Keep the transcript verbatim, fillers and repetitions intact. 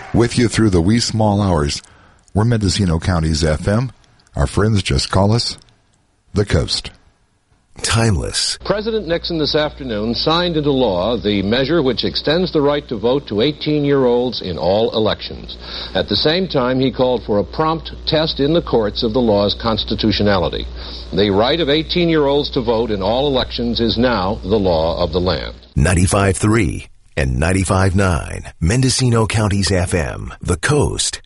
With you through the wee small hours. We're Mendocino County's F M. Our friends just call us the Coast. Timeless. President Nixon this afternoon signed into law the measure which extends the right to vote to eighteen-year-olds in all elections. At the same time, he called for a prompt test in the courts of the law's constitutionality. The right of eighteen-year-olds to vote in all elections is now the law of the land. ninety-five point three and ninety-five point nine, Mendocino County's F M, the Coast.